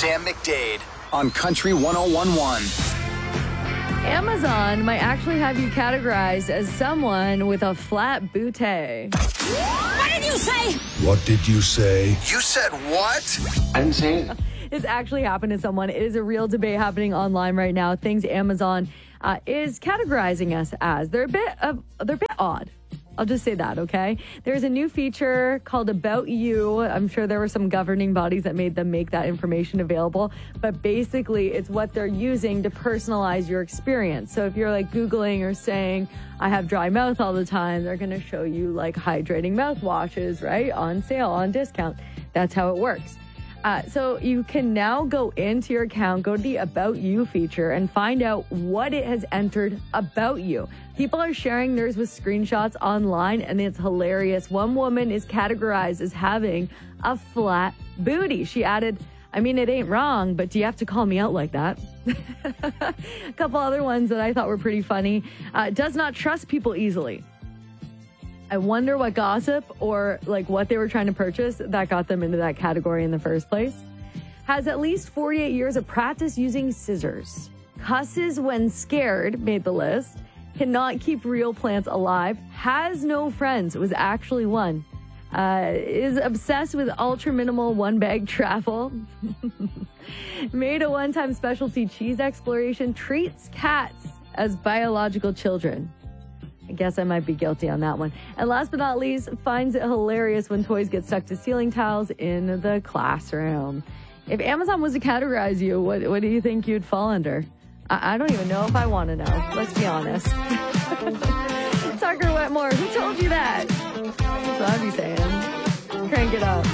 Sam McDade on Country 1011. Amazon might actually have you categorized as someone with a flat booty. What did you say? What did you say? You said what? I didn't say it. It's actually happened to someone. It is a real debate happening online right now. Things Amazon is categorizing us as. They're a bit odd. I'll just say that, okay? There's a new feature called About You. I'm sure there were some governing bodies that made them make that information available. But basically, it's what they're using to personalize your experience. So if you're like Googling or saying, I have dry mouth all the time, they're going to show you like hydrating mouthwashes, right? On sale, on discount. That's how it works. So you can now go into your account, go to the About You feature, and find out what it has entered about you. People are sharing theirs with screenshots online, and it's hilarious. One woman is categorized as having a flat booty. She added, I mean, it ain't wrong, but do you have to call me out like that? A couple other ones that I thought were pretty funny. Does not trust people easily. I wonder what gossip or like what they were trying to purchase that got them into that category in the first place. Has at least 48 years of practice using scissors. Cusses when scared made the list. Cannot keep real plants alive. Has no friends was actually one. Is obsessed with ultra minimal one bag travel. Made a one-time specialty cheese exploration. Treats cats as biological children. I guess I might be guilty on that one. And last but not least, finds it hilarious when toys get stuck to ceiling tiles in the classroom. If Amazon was to categorize you, what do you think you'd fall under? I don't even know if I want to know. Let's be honest. Tucker Wetmore, who told you that? That's what I'd be saying. Crank it up.